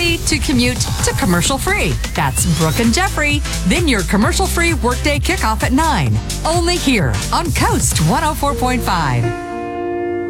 remotely to commute to commercial-free. That's Brooke and Jeffrey. Then your commercial-free workday kickoff at 9. Only here on Coast 104.5.